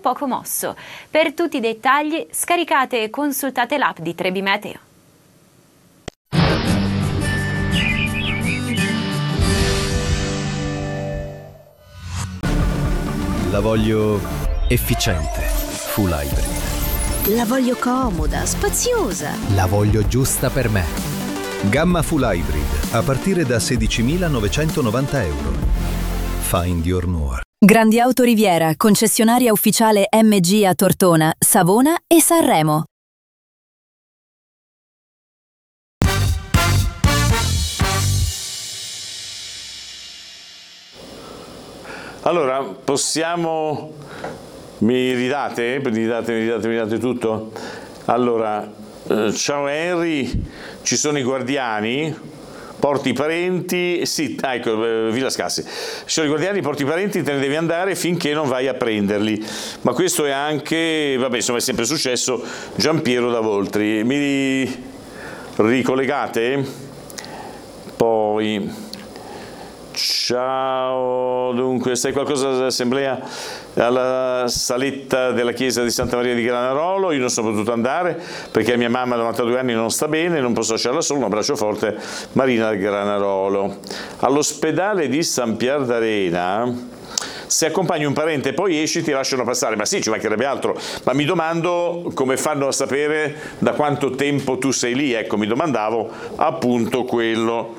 poco mosso. Per tutti i dettagli scaricate e consultate l'app di Trebi Meteo. La voglio efficiente, full hybrid. La voglio comoda, spaziosa. La voglio giusta per me. Gamma full hybrid a partire da 16.990 euro. Find your more. Grandi Auto Riviera, concessionaria ufficiale MG a Tortona, Savona e Sanremo. Allora, possiamo... Mi ridate? Mi date tutto? Allora, ciao Henry, ci sono i guardiani, porti i parenti, sì, ecco, Villa Scassi, ci sono i guardiani, porti i parenti, te ne devi andare finché non vai a prenderli. Ma questo è anche, vabbè, insomma è sempre successo, Giampiero da Voltri. Mi ricollegate? Poi... Ciao, dunque, sai qualcosa dell'assemblea alla saletta della chiesa di Santa Maria di Granarolo? Io non sono potuto andare perché mia mamma a 92 anni non sta bene, non posso lasciarla sola, un abbraccio forte, Marina del Granarolo. All'ospedale di San Pier d'Arena, se accompagni un parente e poi esci ti lasciano passare, ma sì, ci mancherebbe altro, ma mi domando come fanno a sapere da quanto tempo tu sei lì, ecco, mi domandavo appunto quello,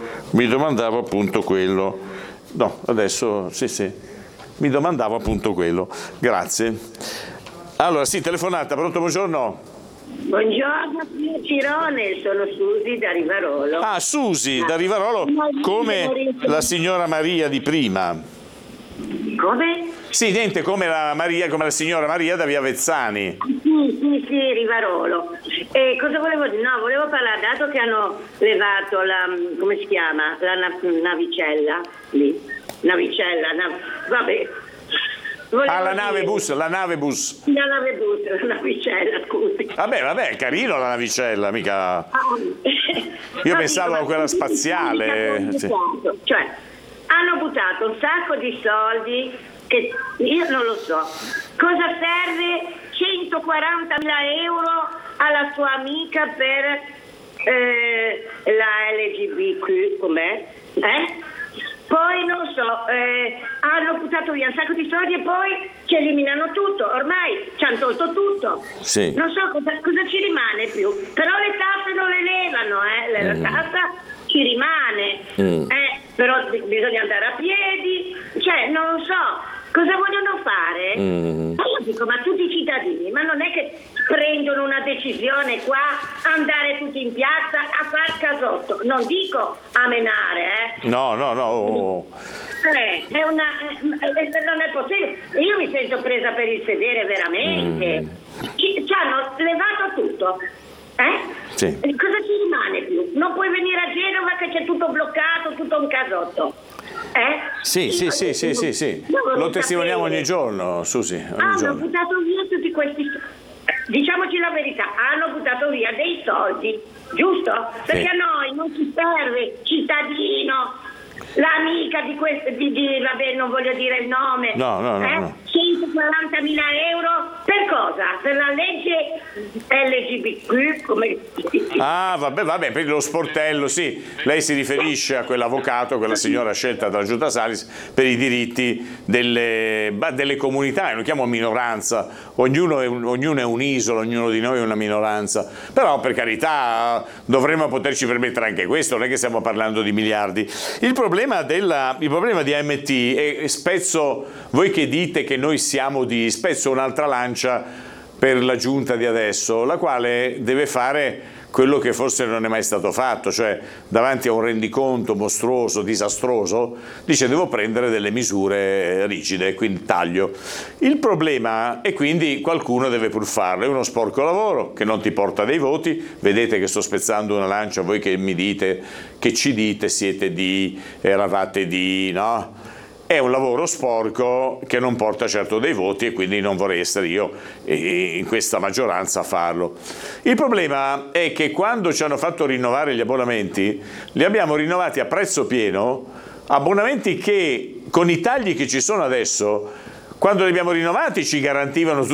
no, adesso, sì, mi domandavo appunto quello, grazie. Allora, sì, telefonata, pronto, buongiorno? Buongiorno, signor Cirone, sono Susi da Rivarolo. Ah, Susi da Rivarolo, come la signora Maria di prima. Come? Sì, niente, come la signora Maria da Via Vezzani. Sì, Rivarolo. E cosa volevo dire? No, volevo parlare, dato che hanno levato la, come si chiama? La navicella lì. Vabbè. La nave bus. La navicella, scusi. Vabbè, carino la navicella, mica... Io pensavo a quella spaziale. Sì. Cioè, hanno buttato un sacco di soldi che io non lo so. Cosa serve 140.000 euro alla sua amica per la LGBTQ, com'è? Poi non so, hanno buttato via un sacco di soldi e poi ci eliminano tutto, ormai ci hanno tolto tutto. Sì. Non so cosa ci rimane più, però le tasse non le levano, la tassa ci rimane, però bisogna andare a piedi, cioè non so. Cosa vogliono fare? Io dico, ma tutti i cittadini, ma non è che prendono una decisione qua, andare tutti in piazza a far casotto, non dico a menare, No. non è possibile. Io mi sento presa per il sedere veramente. Ci hanno levato tutto. Sì. Cosa ci rimane più? Non puoi venire a Genova che c'è tutto bloccato, tutto un casotto. Sì. Lo testimoniamo ogni giorno, Susi. Hanno buttato via tutti questi, diciamoci la verità, hanno buttato via dei soldi, giusto? Perché a noi non ci serve cittadino, l'amica di questo, vabbè, non voglio dire il nome. No. 140.000 euro per cosa? Per la legge LGBTQ, come... vabbè, per lo sportello, sì. Lei si riferisce a quell'avvocato, quella signora scelta dalla Giunta Salis per i diritti delle comunità, non chiamo minoranza, ognuno è un'isola, ognuno di noi è una minoranza, però per carità dovremmo poterci permettere anche questo, non è che stiamo parlando di miliardi. Il problema di AMT, e spezzo, voi che dite che noi siamo spezzo un'altra lancia per la giunta di adesso, la quale deve fare quello che forse non è mai stato fatto, cioè davanti a un rendiconto mostruoso, disastroso, dice devo prendere delle misure rigide, quindi taglio. Il problema è quindi qualcuno deve pur farlo, è uno sporco lavoro che non ti porta dei voti, vedete che sto spezzando una lancia, voi che mi dite, che ci dite, siete eravate no? È un lavoro sporco che non porta certo dei voti e quindi non vorrei essere io in questa maggioranza a farlo. Il problema è che quando ci hanno fatto rinnovare gli abbonamenti, li abbiamo rinnovati a prezzo pieno, abbonamenti che con i tagli che ci sono adesso, quando li abbiamo rinnovati ci garantivano